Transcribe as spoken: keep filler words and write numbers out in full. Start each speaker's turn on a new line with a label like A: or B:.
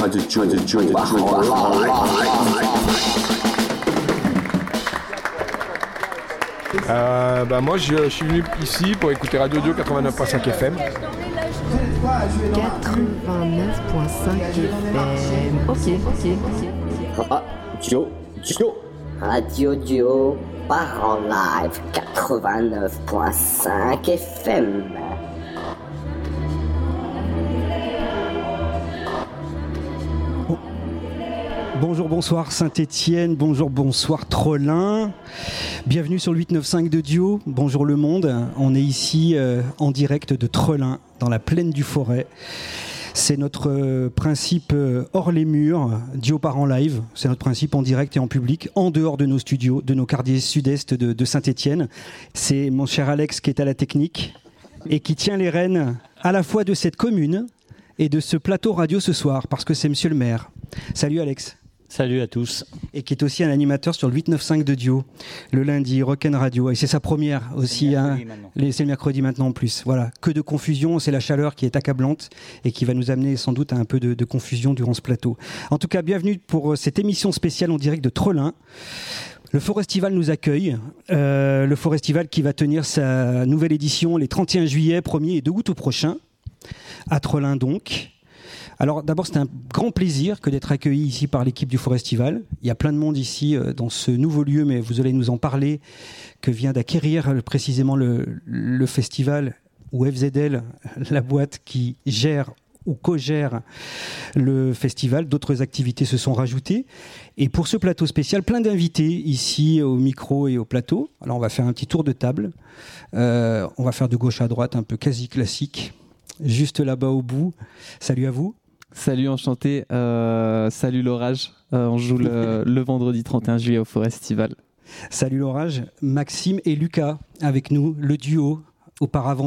A: Euh, bah moi je, je suis venu ici pour écouter Radio Dio quatre-vingt-neuf virgule cinq F M.
B: quatre-vingt-neuf virgule cinq F M. Ok, ok, ok.
C: Radio Dio. Radio Dio part en live quatre-vingt-neuf virgule cinq F M.
D: Bonjour, bonsoir Saint-Étienne, bonjour, bonsoir Trollin. Bienvenue sur le huit neuf cinq de Dio. Bonjour le monde. On est ici euh, en direct de Trollin, dans la plaine du Forêt. C'est notre euh, principe euh, hors les murs, Dio part en live. C'est notre principe en direct et en public, en dehors de nos studios, de nos quartiers sud-est de, de Saint-Étienne. C'est mon cher Alex qui est à la technique et qui tient les rênes à la fois de cette commune et de ce plateau radio ce soir, parce que c'est monsieur le maire. Salut Alex.
E: Salut à tous.
D: Et qui est aussi un animateur sur le huit neuf cinq de Dio, le lundi, Rock'n Radio. Et c'est sa première aussi. C'est hein, les, c'est le mercredi maintenant en plus. Voilà, que de confusion, c'est la chaleur qui est accablante et qui va nous amener sans doute à un peu de, de confusion durant ce plateau. En tout cas, bienvenue pour cette émission spéciale en direct de Trollin. Le Forestival nous accueille. Euh, le Forestival qui va tenir sa nouvelle édition les trente et un juillet, premier et deux août prochain, à Trollin donc. Alors d'abord, c'est un grand plaisir que d'être accueilli ici par l'équipe du Forestival. Il y a plein de monde ici euh, dans ce nouveau lieu, mais vous allez nous en parler, que vient d'acquérir euh, précisément le, le festival, ou F Z L, la boîte qui gère ou co-gère le festival. D'autres activités se sont rajoutées. Et pour ce plateau spécial, plein d'invités ici au micro et au plateau. Alors on va faire un petit tour de table. Euh, on va faire de gauche à droite, un peu quasi classique. Juste là-bas au bout. Salut à vous.
F: Salut, enchanté. Euh, salut l'orage. Euh, on joue le, le vendredi trente et un juillet au Forestival.
D: Salut l'orage. Maxime et Lucas avec nous, le duo auparavant